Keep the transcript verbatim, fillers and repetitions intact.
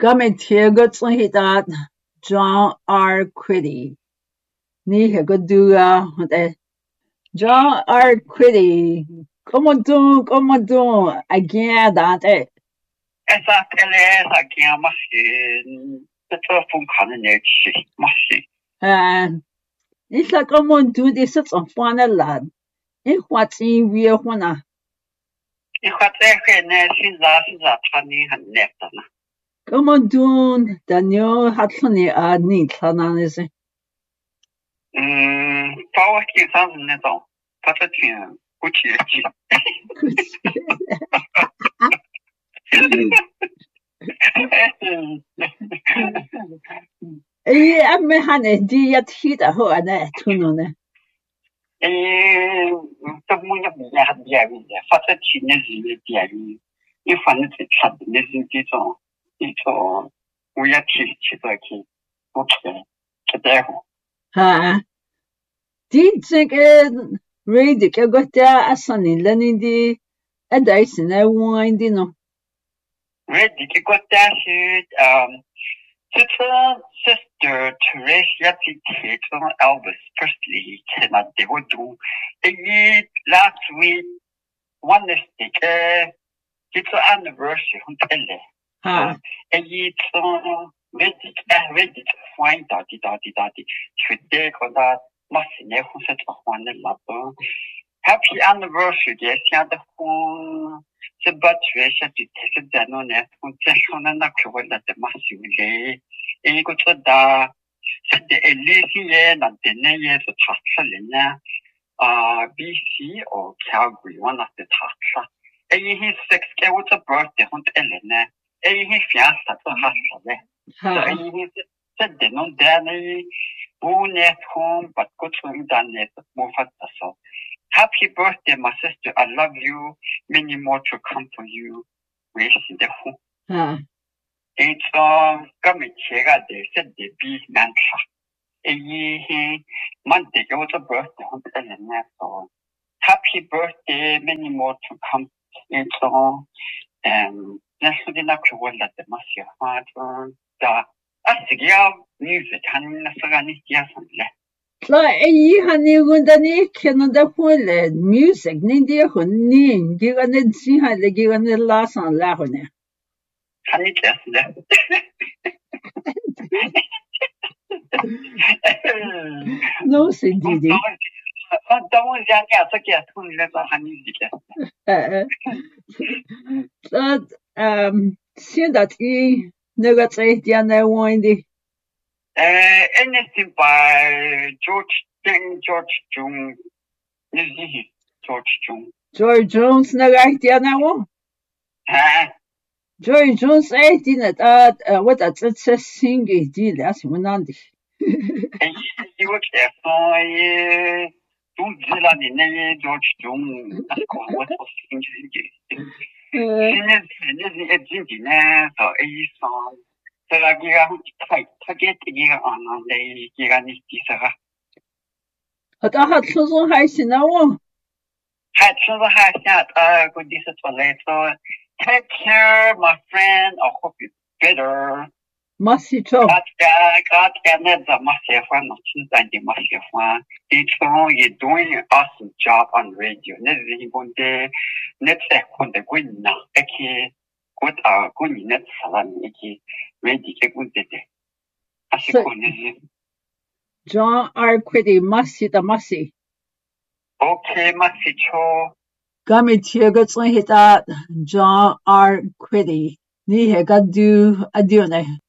Gami tiago tlihita John R. Quiddy. Ni hegodua de John R. Quiddy. Como tu, como tu, again dante. Esa tele aqui a machine. The telephone can next machine. And it's like como tu de sits on fana lad. In what's in real one. Ik had echt net sinds dat sinds dat had niet genet dan. Como doen Daniel Hatlani a niet van is. Mm, power king sounds net al. Wat het je goed je. Eh, me hane die het hita ho ane tunone. Eh, dat moet je ja ja ja. Wat het je net je ja. Je van het het net je dit zo. Dit zo. Hoe je het je dat je. Oké. Dat Ha. Die think eh read ik got daar asani lani die adais na wine die no. Read ik got daar shit um Sister, sister Teresa Tito Elvis Presley cannot they would do. And last week, one is the it's an anniversary on tele. Ha. And it's uh, ready, ready to find out the daddy daddy. Should they go that machine who said one love. Happy anniversary, yes, yeah, the whole. The battery should be taken down on it. When they not sure that the massive e go to da said the elisi ye na dene ye so tatsa uh B C or Calgary, one of the tatsa. E his six ke with a birthday hunt elene. E his fiesta to hasale. So e his said the non dane bune home but good to him done it more so. Happy birthday, my sister. I love you. Many more to come for you. Wish the home. Ha. It's um come chega de said the be mantra. E Monday it was a birthday on the so happy birthday, many more to come. It's um um national not to one that the massive heart the Asigia music and Nasagani Yasan. Klar, eh hani gundani Canada pole music nindi honni gigane si hale gigane lasan lahone. Honey just left. No sindidi. Don't young as a cat who lives a honey. Dat um sien dat I nuggets eh diana windy. Uh, anything by George Deng George Jung. George Jung. Joy Jones nugget diana wo. Ah. Joy Jones eh dinat at what that's it's a singy deal as winandi. You look at my don't deal on the George Jung. What was thinking? It's a gingy so a song. So I get the gear on the Giganista. At I had so high now. Had so high that I could disappoint later. Take care, my friend. I hope you're better. Massy chop. God, God, and the massive one, not since the massive one. It's all you're doing an awesome job on radio. Never even the next second, the win now. Okay, good, uh, good, net salon, okay, ready, good day. John R. Quiddy, Massy the Massy. Okay, Massy Cho. Gummy Tiagats hit that John R. Quiddy. Ni he got do a dune.